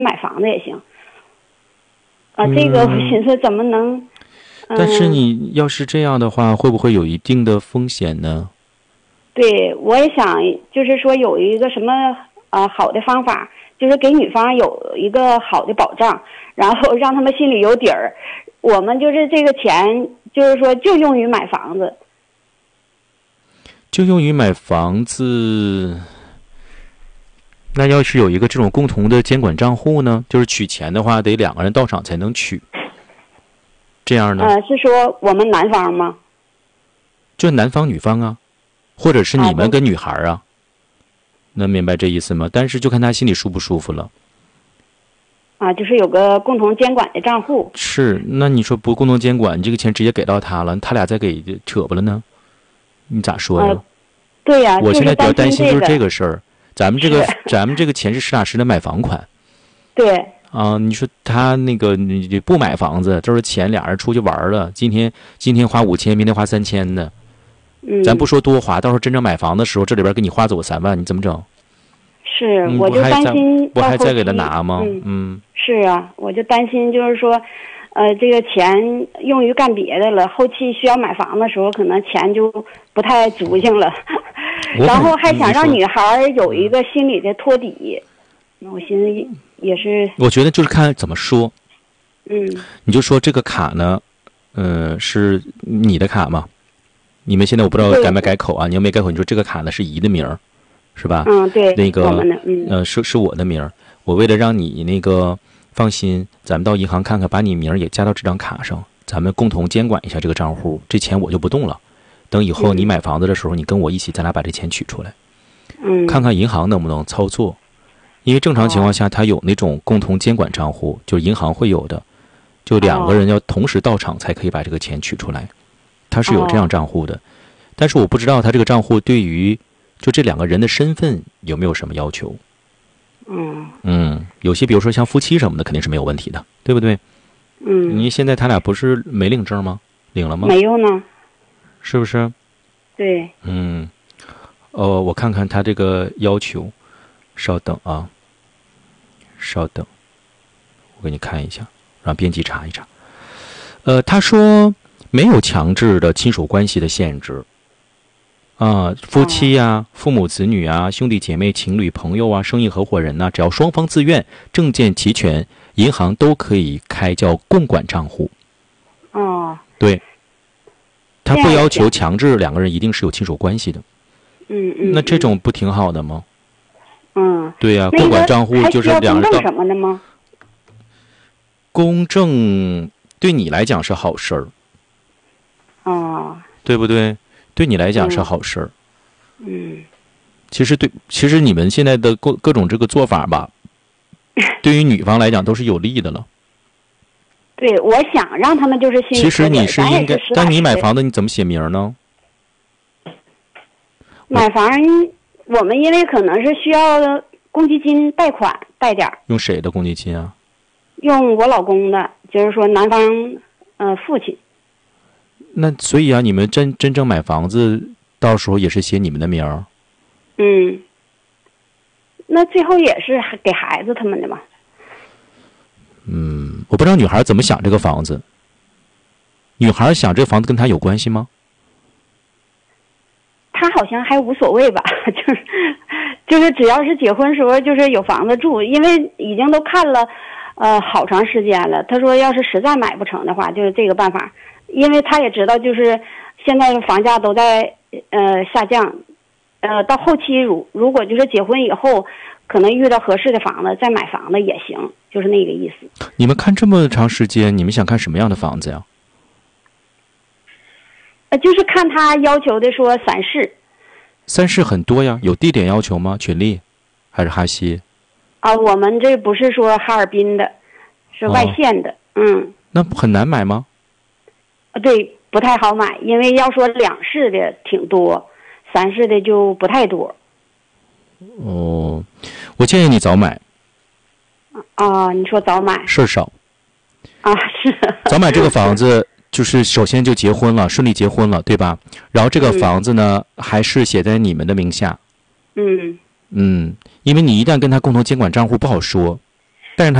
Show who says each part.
Speaker 1: 买房子也行。这个我寻思怎么能？
Speaker 2: 但是你要是这样的话，会不会有一定的风险呢？
Speaker 1: 对，我也想，就是说有一个什么好的方法，就是给女方有一个好的保障，然后让他们心里有底儿。我们就是这个钱，就是说就用于买房子。
Speaker 2: 就用于买房子。那要是有一个这种共同的监管账户呢？就是取钱的话，得2个人到场才能取。这样呢？
Speaker 1: 是说我们男方吗？
Speaker 2: 就男方女方啊，或者是你们跟女孩啊，能明白这意思吗？但是就看他心里舒不舒服了。
Speaker 1: 就是有个共同监管的账户。
Speaker 2: 是，那你说不共同监管，你这个钱直接给到他了，他俩再给扯不了呢？你咋说呀？
Speaker 1: 对呀，
Speaker 2: 我现在比较担心就是这
Speaker 1: 个
Speaker 2: 事儿。咱们这个钱是实打实的买房款。
Speaker 1: 对。
Speaker 2: 你说他那个你不买房子，都是钱俩人出去玩了，今天花5000，明天花3000的。咱不说多花，到时候真正买房的时候，这里边给你花走3万，你怎么整？
Speaker 1: 是，我就担心
Speaker 2: 不还再给他拿吗？
Speaker 1: 是啊，我就担心就是说，这个钱用于干别的了，后期需要买房的时候，可能钱就不太足性了。然后还想让女孩有一个心理的托底，我寻思也是。
Speaker 2: 我觉得就是看怎么说。你就说这个卡呢，是你的卡吗？你们现在我不知道改没改口啊？你要没改口，你说这个卡呢是姨的名儿，是吧？
Speaker 1: 对。
Speaker 2: 那个是我的名儿。我为了让你那个放心，咱们到银行看看，把你名儿也加到这张卡上，咱们共同监管一下这个账户，这钱我就不动了。等以后你买房子的时候，你跟我一起，咱俩把这钱取出来，看看银行能不能操作。因为正常情况下，它有那种共同监管账户，就是银行会有的，就2个人要同时到场才可以把这个钱取出来，它是有这样账户的。但是我不知道他这个账户对于就这2个人的身份有没有什么要求。有些比如说像夫妻什么的肯定是没有问题的，对不对？你现在他俩不是没领证吗？领了吗？
Speaker 1: 没有呢。
Speaker 2: 是不是？
Speaker 1: 对。
Speaker 2: 我看看他这个要求，稍等啊，稍等，我给你看一下，让编辑查一查。他说没有强制的亲属关系的限制。夫妻啊、父母子女啊、兄弟姐妹、情侣、朋友啊、生意合伙人呐，只要双方自愿、证件齐全，银行都可以开叫共管账户。对，他不要求强制2个人一定是有亲属关系的。那这种不挺好的吗？对呀，共管账户就是2人到。
Speaker 1: 什么的吗？
Speaker 2: 公证对你来讲是好事儿。对不对？对你来讲是好事儿。其实你们现在的各种这个做法吧，对于女方来讲都是有利的了。
Speaker 1: 对，我想让他们就是心里。
Speaker 2: 其实你是应该，但你买房子你怎么写名呢？
Speaker 1: 买房，我们因为可能是需要公积金贷款贷点。
Speaker 2: 用谁的公积金啊？
Speaker 1: 用我老公的，就是说男方父亲。
Speaker 2: 那所以啊，你们真正买房子，到时候也是写你们的名儿。
Speaker 1: 那最后也是给孩子他们的嘛。
Speaker 2: 我不知道女孩怎么想这个房子。女孩想这个房子跟她有关系吗？
Speaker 1: 她好像还无所谓吧，就是只要是结婚时候就是有房子住，因为已经都看了好长时间了。她说要是实在买不成的话，就是这个办法。因为他也知道，就是现在房价都在下降，到后期如果就是结婚以后，可能遇到合适的房子再买房子也行，就是那个意思。
Speaker 2: 你们看这么长时间，你们想看什么样的房子呀？
Speaker 1: 就是看他要求的说3室。
Speaker 2: 3室很多呀，有地点要求吗？群力还是哈西？
Speaker 1: 我们这不是说哈尔滨的，是外县的。
Speaker 2: 那很难买吗？
Speaker 1: 对，不太好买，因为要说2室的挺多，3室的就不太多。
Speaker 2: 我建议你早买。
Speaker 1: 你说早买
Speaker 2: 事儿少。
Speaker 1: 是。
Speaker 2: 早买这个房子，就是首先就结婚了，顺利结婚了，对吧？然后这个房子呢，还是写在你们的名下。因为你一旦跟他共同监管账户不好说，